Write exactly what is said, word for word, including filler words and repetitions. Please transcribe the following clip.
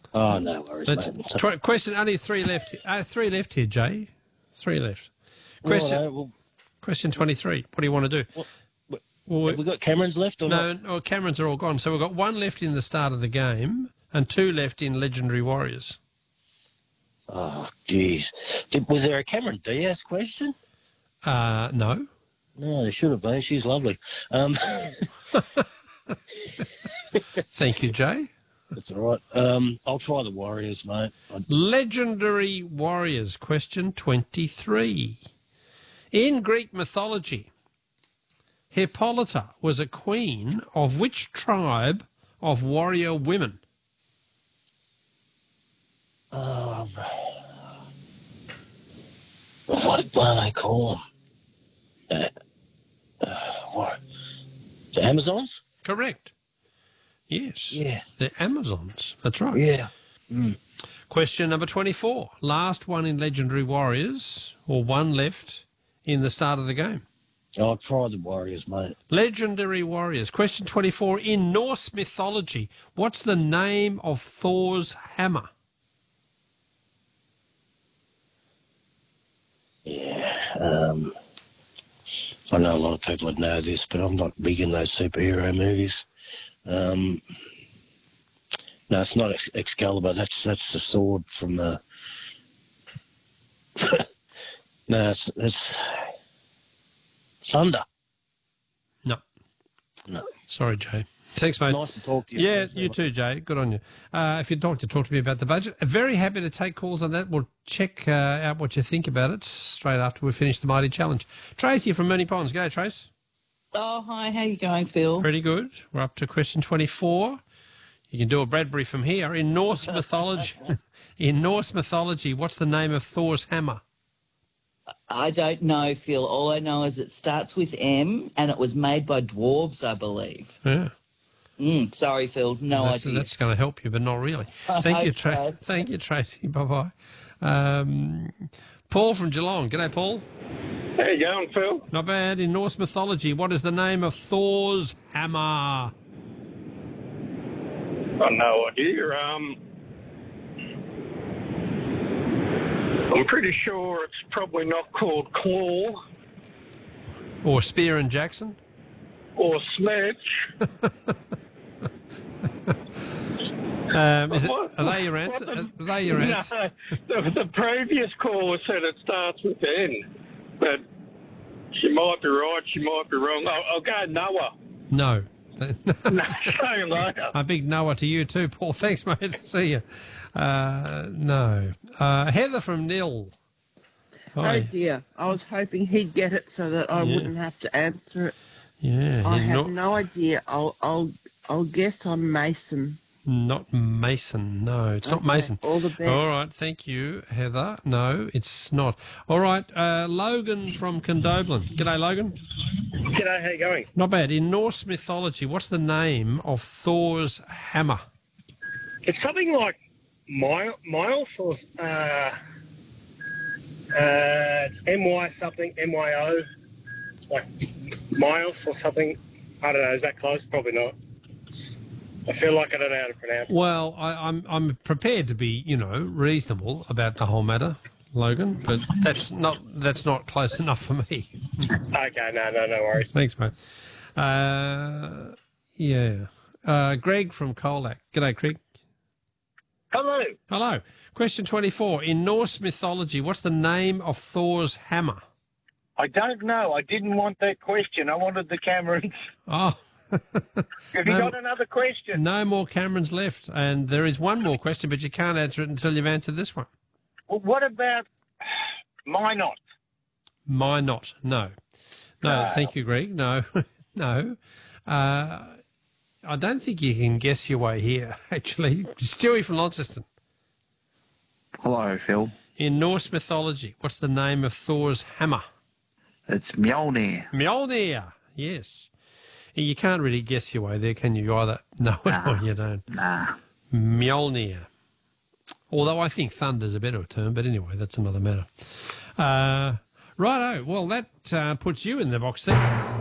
Oh, no worries, Let's mate. try, question, only three left. Uh, three left here, Jay. Three left. Question, Righto, well, question twenty-three. What do you want to do? what, what, Well, have we got Camerons left or no, not? no, Camerons are all gone. So we've got one left in the start of the game and two left in Legendary Warriors. Oh, jeez. Did, was there a Cameron Diaz question? Uh, no. No, there should have been. She's lovely. Um, Thank you, Jay. that's all right. Um, I'll try the Warriors, mate. I, Legendary Warriors, question twenty-three. In Greek mythology, Hippolyta was a queen of which tribe of warrior women? um, what, what do they call them? Uh, uh, what? The Amazons? Correct. Yes. Yeah. The Amazons. That's right. Yeah. Mm. Question number twenty-four. Last one in Legendary Warriors, or one left in the start of the game. I'll try the Warriors, mate. Legendary Warriors. Question twenty-four. In Norse mythology, what's the name of Thor's hammer? Yeah. Um, I know a lot of people would know this, but I'm not big in those superhero movies. Um, no, it's not Ex- Excalibur. That's that's the sword from the. no, it's, it's Thunder. No. No. Sorry, Jay. Thanks, mate. Nice to talk to you. Yeah, Thanks you very much. too, Jay. Good on you. Uh, if you'd like to talk to me about the budget, very happy to take calls on that. We'll check uh, out what you think about it straight after we finish the Mighty Challenge. Tracy from Mooney Ponds. Go, Trace. Oh, hi. How you going, Phil? Pretty good. We're up to question twenty-four. You can do a Bradbury from here. In Norse mythology, in Norse mythology, what's the name of Thor's hammer? I don't know, Phil. All I know is it starts with M, and it was made by dwarves, I believe. Yeah. Mm, sorry, Phil. No That's, idea. that's going to help you, but not really. Thank you, Tra- Okay. Thank you, Tracy. Bye-bye. Um, Paul from Geelong. G'day, Paul. How you going, Phil? Not bad. In Norse mythology, what is the name of Thor's hammer? Got no idea. Um, I'm pretty sure it's probably not called Claw Or Spear and Jackson? or Sledge. Um, is it, What- are they your what answer? the- Are they your answer? No, the, the previous caller said it starts with N, but she might be right, she might be wrong. I'll, I'll go Noah. No. No, see you later. A big Noah to you too, Paul. Thanks, mate. See you. Uh, no. Uh, Heather from Nil. Oh Hi. dear, I was hoping he'd get it so that I Yeah. wouldn't have to answer it. Yeah. I you're have not, no idea. I'll I'll I'll guess on Mason. not Mason. No, it's not Okay, Mason. all the best. All right. Thank you, Heather. No, it's not. All right. Uh, Logan from Condoblin. G'day, Logan. G'day, how you going? Not bad. In Norse mythology, what's the name of Thor's hammer? It's something like Mile, Miles or uh, uh, it's M Y something, M Y O, like Miles or something. I don't know, is that close? Probably not. I feel like I don't know how to pronounce it. Well, I, I'm I'm prepared to be, you know, reasonable about the whole matter, Logan, but that's not that's not close enough for me. Okay, no, no, no worries. Thanks, mate. Uh, yeah. Uh, Greg from Colac. G'day, Greg. Hello. Hello. Question twenty-four. In Norse mythology, what's the name of Thor's hammer? I don't know. I didn't want that question. I wanted the Camerons. Oh. Have you No. got another question? No more Camerons left, and there is one more question, but you can't answer it until you've answered this one. Well, what about Minot? Minot. No. No, No. thank you, Greg. No. no. Uh, I don't think you can guess your way here, actually. Stewie from Launceston. Hello, Phil. In Norse mythology, what's the name of Thor's hammer? It's Mjolnir. Mjolnir. Yes. You can't really guess your way there, can you? You either know it or you don't. Nah. Mjolnir. Although I think thunder's a better term, but anyway, that's another matter. Uh, righto. Well, that uh, puts you in the box then.